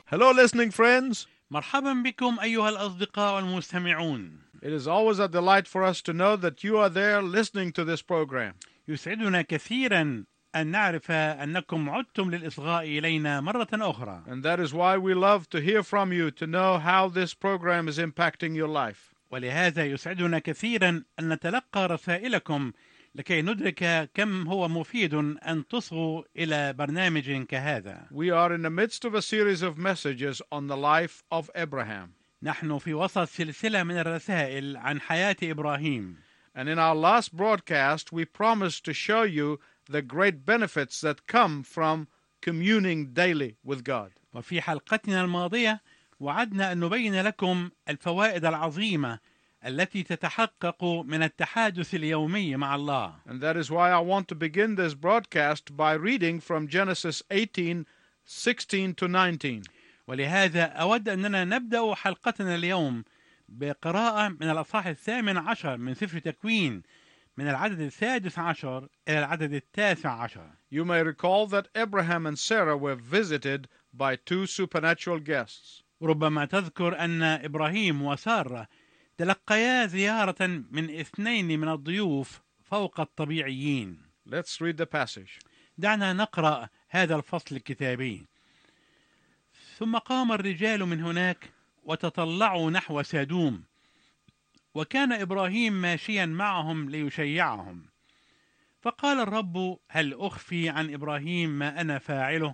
Hello, listening friends. مرحبا بكم أيها الأصدقاء المستمعون. It is always a delight for us to know that you are there listening to this program. يسعدنا كثيرا أن نعرف أنكم عدتم للإصغاء إلينا مرة أخرى، And that is why we love to hear from you to know how this program is impacting your life. ولهذا يسعدنا كثيرا أن نتلقى رسائلكم لكي ندرك كم هو مفيد أن تصغوا إلى برنامج كهذا. We are in the midst of a series of messages on the life of Abraham. نحن في وسط سلسلة من الرسائل عن حياة إبراهيم. And in our last broadcast, we promised to show you the great benefits that come from communing daily with God. وفي حلقتنا الماضية وعدنا أن نبين لكم الفوائد العظيمة التي تتحقق من التحادث اليومي مع الله. And that is why I want to begin this broadcast by reading from Genesis 18:16 to 19. ولهذا أود أننا نبدأ حلقتنا اليوم بقراءة من الأصحاح 18 من سفر تكوين من العدد 16 إلى العدد 19. You may recall that Abraham and Sarah were visited by two supernatural guests. ربما تذكر أن إبراهيم وسارة تلقيا زيارة من اثنين من الضيوف فوق الطبيعيين. Let's read the passage. دعنا نقرأ هذا الفصل الكتابي. ثم قام الرجال من هناك وتطلعوا نحو سادوم، وكان إبراهيم ماشيا معهم ليشيعهم. فقال الرب: هل أخفي عن إبراهيم ما أنا فاعله؟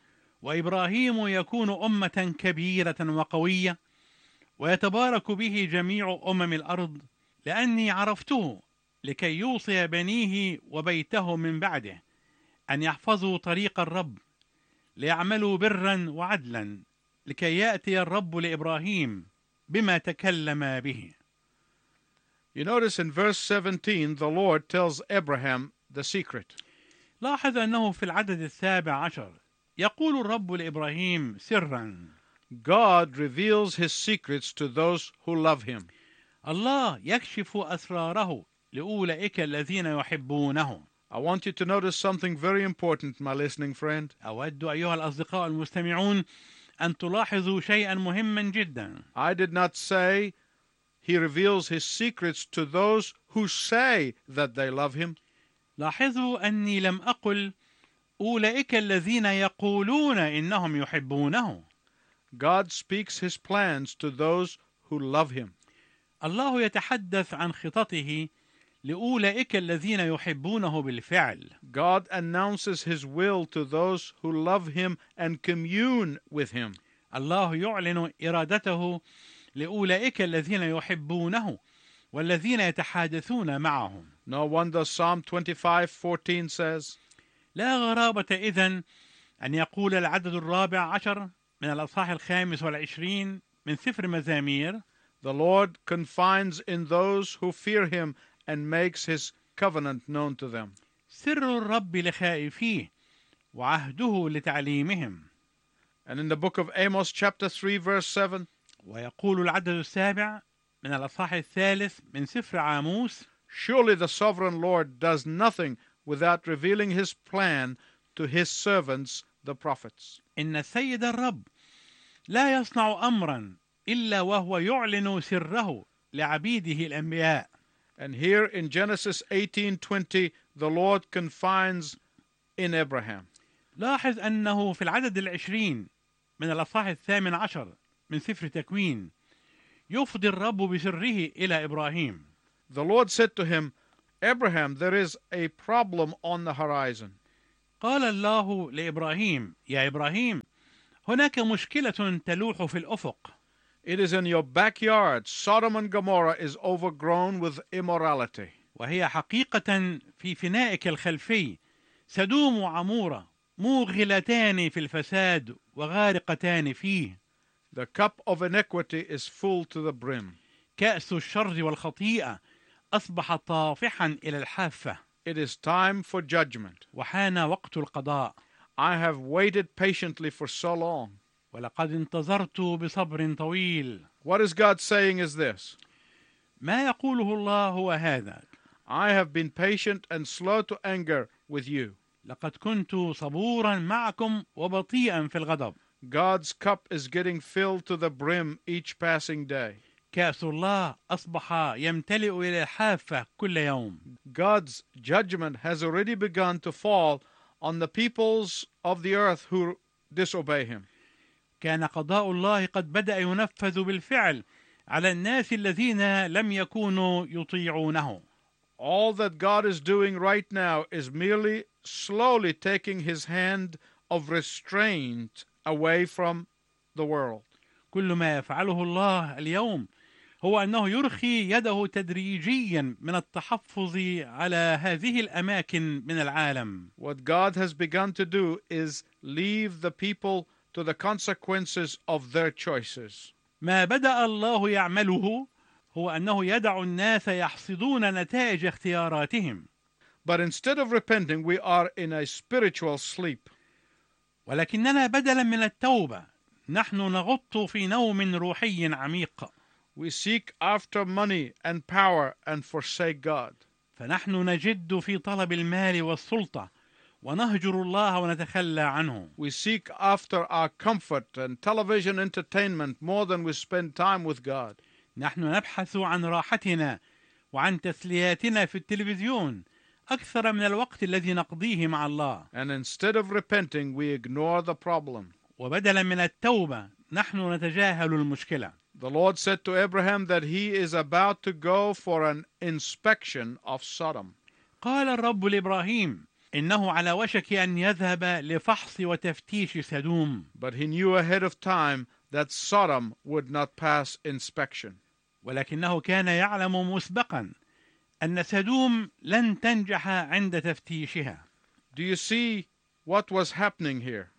وإبراهيم يكون أمة كبيرة وقوية، ويتبارك به جميع أمم الأرض، لأني عرفته لكي يوصي بنيه وبيته من بعده أن يحفظوا طريق الرب، ليعملوا برا وعدلا، لكي يأتي الرب لإبراهيم بما تكلم به. You notice in verse 17, the Lord tells Abraham the secret. لاحظ أنه في العدد 17 يقول الرب لإبراهيم سرا. God reveals his secrets to those who love him. الله يكشف أسراره لأولئك الذين يحبونه. I want you to notice something very important, my listening friend. أود أيها الأصدقاء المستمعون أن تلاحظوا شيئا مهما جدا. I did not say he reveals his secrets to those who say that they love him. لاحظوا أني لم أقل أولئك الذين يقولون إنهم يحبونه. God speaks his plans to those who love him. الله يتحدث عن خططه لأولئك الذين يحبونه بالفعل. God announces his will to those who love him and commune with him. الله يعلن إرادته لأولئك الذين يحبونه والذين يتحادثون معهم. No wonder Psalm 25:14 says, لا غرابة إذن أن يقول العدد 14 من الأصحاح 25 من سفر مزامير: The Lord confides in those who fear him and makes his covenant known to them. سر الرب لخائفيه وعهده لتعليمهم. And in the book of Amos chapter 3 verse 7, ويقول العدد 7 من الأصحاح 3 من سفر عاموس: Surely the sovereign Lord does nothing without revealing his plan to his servants the prophets. إن السيد الرب لا يصنع أمرا إلا وهو يعلن سره لعبيده الأنبياء. And here in Genesis 18:20, the Lord confides in Abraham. لاحظ أنه في العدد 20 من الأصحاح 18 من سفر تكوين يفضي الرب بسره إلى إبراهيم. The Lord said to him, Abraham, there is a problem on the horizon. قال الله لإبراهيم: يا إبراهيم، هناك مشكلة تلوح في الأفق. It is in your backyard. Sodom and Gomorrah is overgrown with immorality. وهي حقيقة في فنائك الخلفي. سدوم وعمورة موغلتان في الفساد وغارقتان فيه. The cup of iniquity is full to the brim. كأس الشر والخطيئة أصبح طافحا إلى الحافة. It is time for judgment. وحان وقت القضاء. I have waited patiently for so long. ولقد انتظرت بصبر طويل. What is God saying is this? ما يقوله الله هو هذا: I have been patient and slow to anger with you. لقد كنت صبورا معكم وبطيئا في الغضب. God's cup is getting filled to the brim each passing day. كأس الله أصبح يمتلئ إلى الحافة كل يوم. God's judgment has already begun to fall on the peoples of the earth who disobey him. كان قضاء الله قد بدأ ينفذ بالفعل على الناس الذين لم يكونوا يطيعونه. All that God is doing right now is merely slowly taking his hand of restraint away from the world. كل ما يفعله الله اليوم هو أنه يرخي يده تدريجيا من التحفظ على هذه الأماكن من العالم. What God has begun to do is leave the people to the consequences of their choices. ما بدأ الله يعمله هو أنه يدع الناس يحصدون نتائج اختياراتهم. But instead of repenting, we are in a spiritual sleep. ولكننا بدلا من التوبة نحن نغط في نوم روحي عميق. We seek after money and power and forsake God. فنحن نجد في طلب المال والسلطة ونهجر الله ونتخلى عنه. We seek after our comfort and television entertainment more than we spend time with God. نحن نبحث عن راحتنا وعن تسلياتنا في التلفزيون أكثر من الوقت الذي نقضيه مع الله. And instead of repenting, we ignore the problem. وبدلا من التوبة نحن نتجاهل المشكلة. The Lord said to Abraham that he is about to go for an inspection of Sodom. قال الرب لإبراهيم إنه على وشك أن يذهب لفحص وتفتيش سدوم. But he knew ahead of time that Sodom would not pass inspection. ولكنه كان يعلم مسبقا أن سدوم لن تنجح عند تفتيشها. Do you see what was happening here?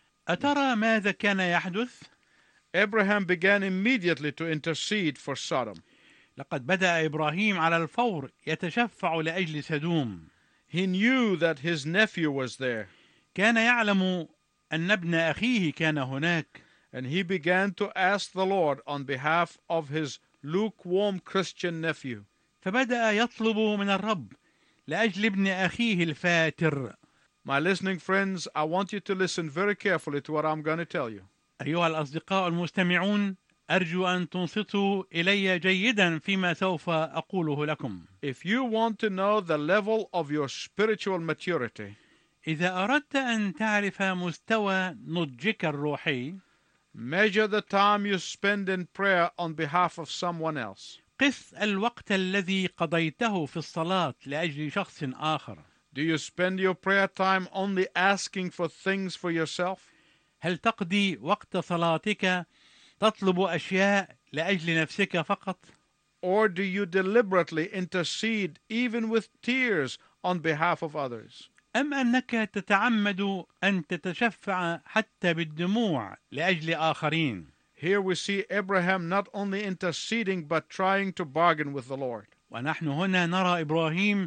أترى ماذا كان يحدث؟ Abraham began immediately to intercede for Sodom. لقد بدأ إبراهيم على الفور يتشفع لأجل سدوم. He knew that his nephew was there. كان يعلم أن ابن أخيه كان هناك. And he began to ask the Lord on behalf of his lukewarm Christian nephew. فبدأ يطلب من الرب لأجل ابن أخيه الفاتر. My listening friends, I want you to listen very carefully to what I'm going to tell you. أيها الأصدقاء المستمعون أرجو أن تنصتوا إلي جيدا فيما سوف أقوله لكم. If you want to know the level of your spiritual maturity, إذا أردت أن تعرف مستوى نضجك الروحي measure the time you spend in prayer on behalf of someone else. قس الوقت الذي قضيته في الصلاة لأجل شخص آخر. Do you spend your prayer time only asking for things for yourself? هل تقضي وقت صلاتك تطلب أشياء لأجل نفسك فقط؟ Or do you deliberately intercede even with tears on behalf of others? أم أنك تتعمد أن تتشفع حتى بالدموع لأجل آخرين؟ Here we see Abraham not only interceding but trying to bargain with the Lord. ونحن هنا نرى إبراهيم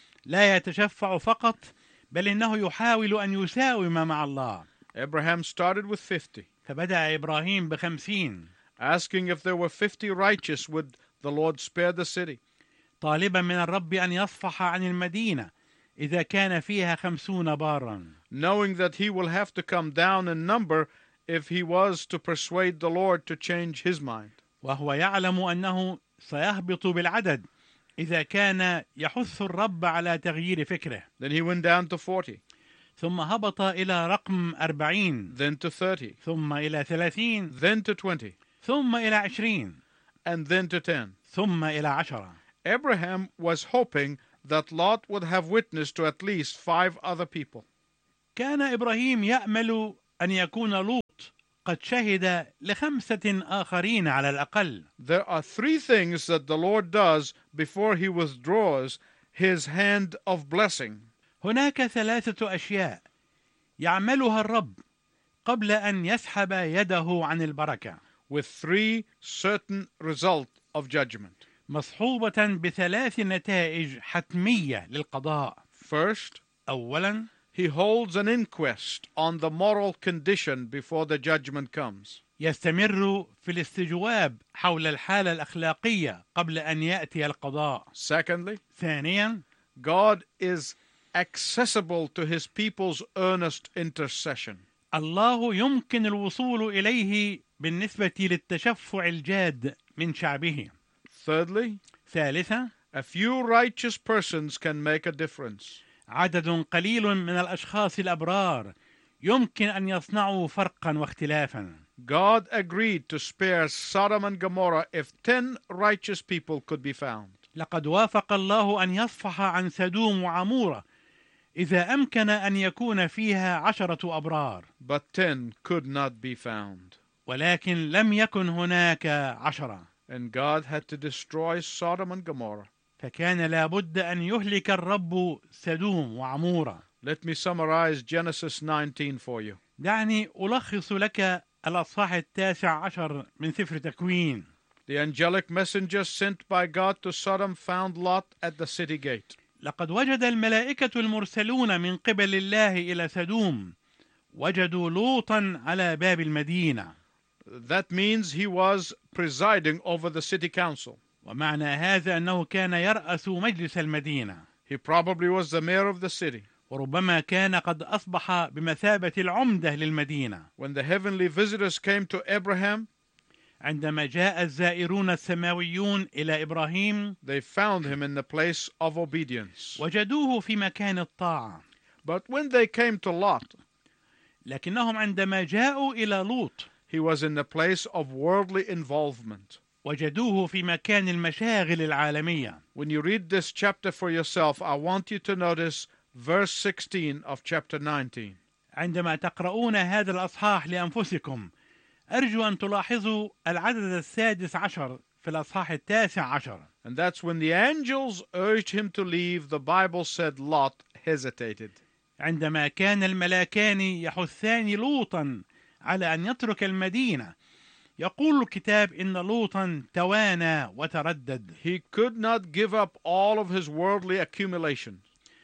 لا يتشفع فقط بل إنه يحاول أن يساوم مع الله. Abraham started with 50. فبدأ إبراهيم ب50 asking if there were 50 righteous, would the Lord spare the city? طالبا من الرب أن يصفح عن المدينة إذا كان فيها 50 بارا. Knowing that he will have to come down in number if he was to persuade the Lord to change his mind. وهو يعلم أنه سيهبط بالعدد إذا كان يحث الرب على تغيير فكره. Then he went down to 40. ثم هبط إلى رقم 40. Then to 30. ثم إلى 30. Then to 20. ثم إلى 20. And then to 10. ثم إلى 10. Abraham was hoping that Lot would have witnessed to at least 5 other people. كان إبراهيم يأمل أن يكون لوط قد شهد ل5 آخرين على الأقل. There are 3 things that the Lord does before he withdraws his hand of blessing. هناك 3 أشياء يعملها الرب قبل أن يسحب يده عن البركة. With 3 certain results of judgment. مصحوبة ب3 نتائج حتمية للقضاء. First, أولا he holds an inquest on the moral condition before the judgment comes. يستمر في الاستجواب حول الحالة الأخلاقية قبل أن يأتي القضاء. Secondly, ثانيا God is accessible to his people's earnest intercession. الله يمكن الوصول إليه بالنسبة للتشفع الجاد من شعبه. Thirdly, ثالثا، a few righteous persons can make a difference. عدد قليل من الأشخاص الأبرار يمكن أن يصنعوا فرقا واختلافا. God agreed to spare Sodom and Gomorrah if 10 righteous people could be found. لقد وافق الله أن يصفح عن سدوم وعمورة إذا أمكن أن يكون فيها 10 أبرار، But 10 could not be found. ولكن لم يكن هناك 10، And God had to destroy Sodom and Gomorrah. فكان لابد أن يهلك الرب سدوم وعمورة. Let me summarize Genesis 19 for you. دعني ألخص لك الأصحاح 19 من سفر تكوين. The angelic messenger sent by God to Sodom found Lot at the city gate. لقد وجد الملائكة المرسلون من قبل الله إلى سدوم وجدوا لوطا على باب المدينة. That means he was presiding over the city council. ومعنى هذا أنه كان يرأس مجلس المدينة. He probably was the mayor of the city. وربما كان قد أصبح بمثابة العمدة للمدينة. When the heavenly visitors came to Abraham, عندما جاء الزائرون السماويون إلى إبراهيم they found him in the place of obedience. وجدوه في مكان الطاعة. But when they came to Lot, لكنهم عندما جاءوا إلى لوط he was in the place of worldly involvement. وجدوه في مكان المشاغل العالمية. When you read this chapter for yourself, I want you to notice verse 16 of chapter 19. عندما تقرؤون هذا الأصحاح لأنفسكم أرجو أن تلاحظوا العدد 16 في الأصحاح 19. And that's when the angels urged him to leave, the Bible said Lot hesitated. عندما كان الملاكان يحثان لوطا على أن يترك المدينة يقول الكتاب إن لوطا توانى وتردد. He could not give up all of his worldly accumulations.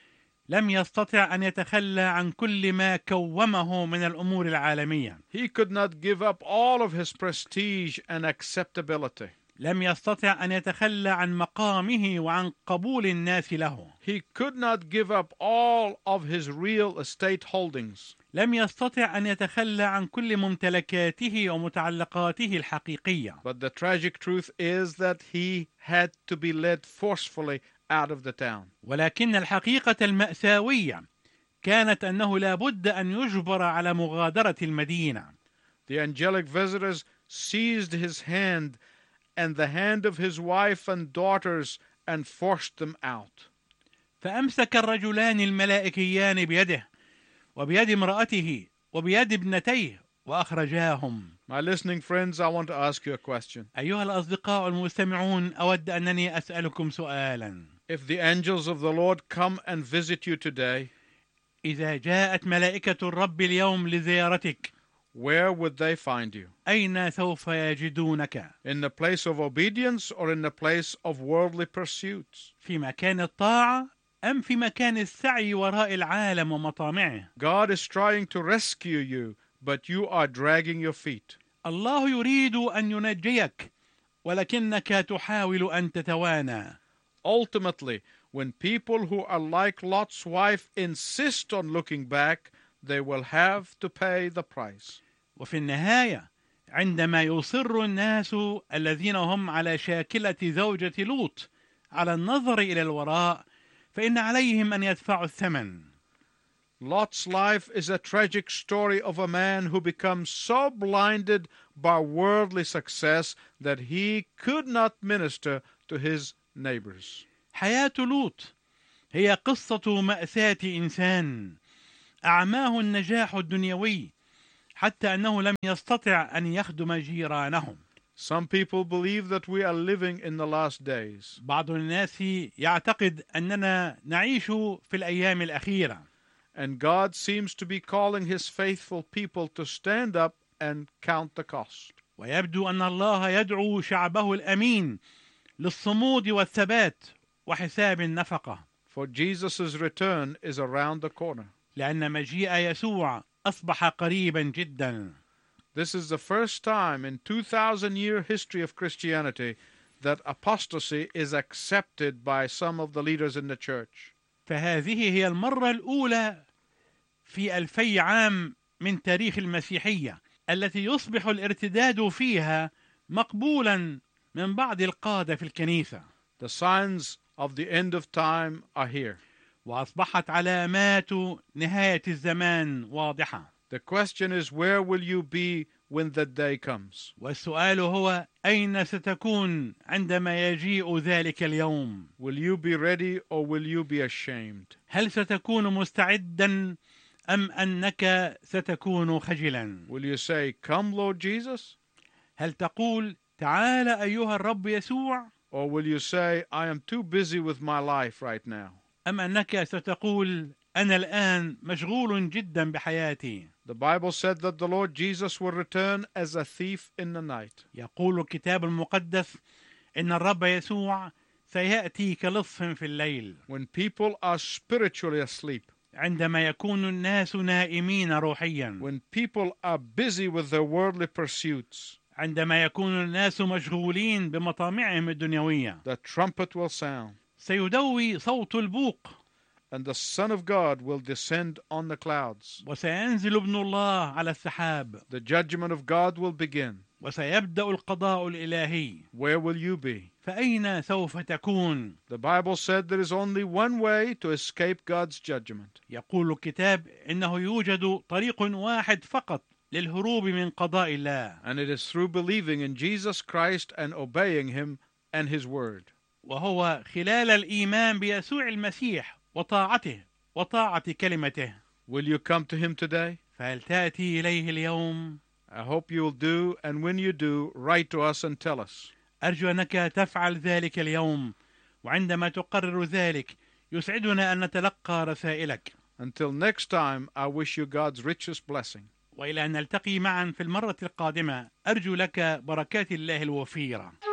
لم يستطع أن يتخلى عن كل ما كومه من الأمور العالمية. He could not give up all of his prestige and acceptability. لم يستطع أن يتخلى عن مقامه وعن قبول الناس له. He could not give up all of his real estate holdings. لم يستطع أن يتخلى عن كل ممتلكاته ومتعلقاته الحقيقية. But the tragic truth is that he had to be led forcefully out of the town. ولكن الحقيقة المأساوية كانت أنه لا بد أن يجبر على مغادرة المدينة. The angelic visitors seized his hand and the hand of his wife and daughters and forced them out. فأمسك الرجلان الملائكيان بيده وبيد امرأته وبيد ابنتيه وأخرجاهم. My listening friends, I want to ask you a question. أيها الأصدقاء المستمعون، أود أنني أسألكم سؤالا. If the angels of the Lord come and visit you today, إذا جاءت ملائكة الرب اليوم لزيارتك، where would they find you? أين سوف يجدونك؟ In the place of obedience or in the place of worldly pursuits? في مكان الطاعة أم في مكان السعي وراء العالم ومطامعه؟ God is trying to rescue you, but you are dragging your feet. الله يريد أن ينجيك ولكنك تحاول أن تتوانى. Ultimately, when people who are like Lot's wife insist on looking back, they will have to pay the price. وفي النهاية عندما يصر الناس الذين هم على شاكلة زوجة لوط على النظر إلى الوراء فإن عليهم أن يدفعوا الثمن. Lot's life is a tragic story of a man who becomes so blinded by worldly success that he could not minister to his neighbors. حياة لوط هي قصة مأساة إنسان أعماه النجاح الدنيوي حتى أنه لم يستطع أن يخدم جيرانهم. Some people believe that we are living in the last days. بعض الناس يعتقد أننا نعيش في الأيام الأخيرة. And God seems to be calling his faithful people to stand up and count the cost. ويبدو أن الله يدعو شعبه الأمين للصمود والثبات وحساب النفقة. For Jesus' return is around the corner. لأن مجيء يسوع أصبح قريبا جدا. This is the first time in 2,000-year history of Christianity that apostasy is accepted by some of the leaders in the church. فهذه هي المرة الأولى في 2000 عام من تاريخ المسيحية التي يصبح الارتداد فيها مقبولا من بعض القادة في الكنيسة. The signs of the end of time are here. وأصبحت علامات نهاية الزمان واضحة. The question is, where will you be when that day comes? والسؤال هو أين ستكون عندما يجيء ذلك اليوم؟ Will you be ready or will you be ashamed? هل ستكون مستعدا أم أنك ستكون خجلا؟ Will you say, "Come, Lord Jesus"? هل تقول تعال أيها الرب يسوع؟ Or will you say, "I am too busy with my life right now"? أم أنك ستقول أنا الآن مشغول جدا بحياتي؟ The Bible said that the Lord Jesus will return as a thief in the night. يقول الكتاب المقدس إن الرب يسوع سيأتي كلص في الليل. When people are spiritually asleep. عندما يكون الناس نائمين روحيا. When people are busy with their worldly pursuits. عندما يكون الناس مشغولين بمطامعهم الدنيوية. The trumpet will sound. سيدوي صوت البوق. And the Son of God will descend on the clouds. وسينزل ابن الله على السحاب. The judgment of God will begin. وسيبدأ القضاء الإلهي. Where will you be? فأين سوف تكون؟ The Bible said there is only one way to escape God's judgment. يقول الكتاب إنه يوجد طريق واحد فقط للهروب من قضاء الله. And it is through believing in Jesus Christ and obeying Him and His word. وهو خلال الإيمان بيسوع المسيح وطاعته وطاعة كلمته. Will you come to Him today? فهل تأتي إليه اليوم؟ I hope you will do, and when you do, write to us and tell us. أرجو أنك تفعل ذلك اليوم، وعندما تقرر ذلك يسعدنا أن نتلقى رسائلك. Until next time, I wish you God's richest blessing. وإلى أن نلتقي معا في المرة القادمة، أرجو لك بركات الله الوفيرة.